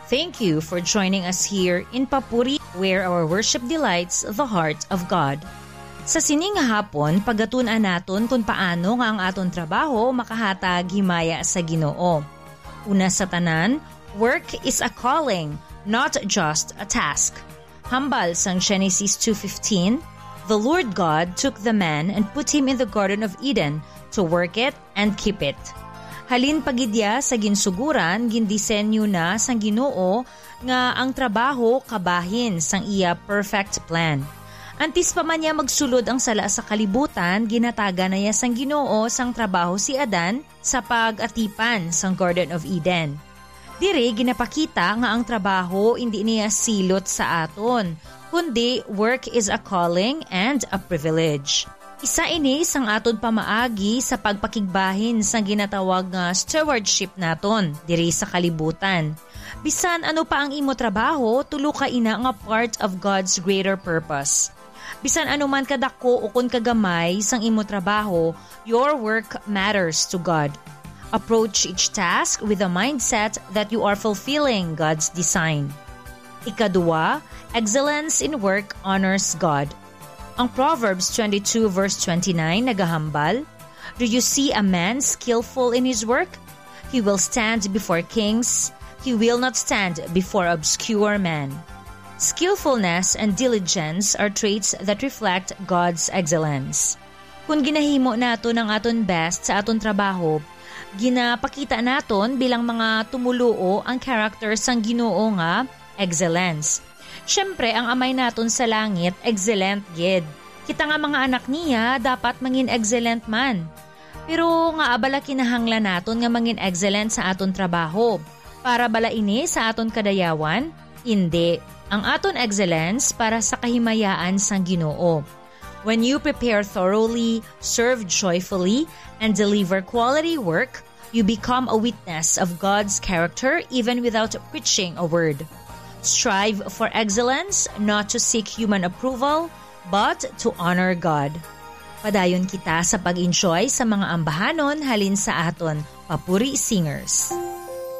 Thank you for joining us here in Papuri, where our worship delights the heart of God. Sa sining hapon, pagatunan naton kung paano nga ang aton trabaho makahatag himaya sa Ginoo. Una sa tanan, work is a calling, not just a task. Hambal sang Genesis 2:15, the Lord God took the man and put him in the Garden of Eden to work it and keep it. Halin pagidya sa ginsuguran, gindisenyo na sang Ginoo nga ang trabaho kabahin sang iya perfect plan. Antis pa man niya magsulod ang sala sa kalibutan, ginataga na niya sang Ginoo sang trabaho si Adan sa pag-atipan sang Garden of Eden. Dire ginapakita nga ang trabaho hindi niya silot sa aton, kundi work is a calling and a privilege. Isa ini sang aton pamaagi sa pagpakigbahin sang ginatawag nga stewardship naton diri sa kalibutan. Bisan ano pa ang imo trabaho, tulo ka ina nga part of God's greater purpose. Bisan ano man kadako o kun kagamay sang imo trabaho, your work matters to God. Approach each task with a mindset that you are fulfilling God's design. Ikadua, excellence in work honors God. Ang Proverbs 22 verse 29 nagahambal, do you see a man skillful in his work? He will stand before kings. He will not stand before obscure men. Skillfulness and diligence are traits that reflect God's excellence. Kung ginahimo naton ang aton best sa aton trabaho, ginapakita naton bilang mga tumuluo ang character sang Ginoo nga excellence. Siyempre, ang amay naton sa langit, excellent gid. Kita nga mga anak niya, dapat mangin excellent man. Pero nga abala kinahanglan naton nga mangin excellent sa aton trabaho. Para bala ini sa aton kadayawan? Hindi. Ang aton excellence para sa kahimayaan sang Ginoo. When you prepare thoroughly, serve joyfully, and deliver quality work, you become a witness of God's character even without preaching a word. Strive for excellence, not to seek human approval, but to honor God. Padayon kita sa pag-enjoy sa mga ambahanon halin sa aton Papuri Singers.